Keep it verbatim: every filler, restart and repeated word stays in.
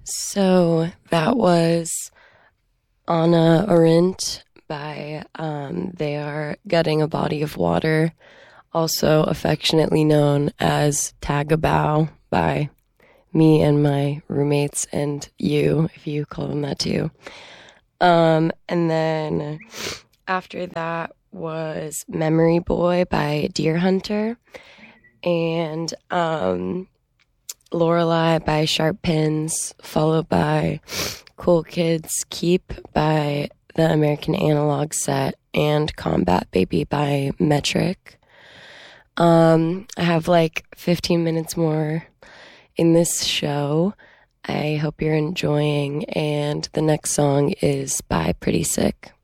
So that was Anna Arendt by um, They Are Gutting a Body of Water, also affectionately known as Tagabow by me and my roommates and you, if you call them that too. Um, and then after that was Memory Boy by Deer Hunter, and um, Lorelei by Sharp Pins, followed by Cool Kids Keep by the American Analog Set, and Combat Baby by Metric. Um, I have like fifteen minutes more in this show. I hope you're enjoying, and the next song is by Pretty Sick.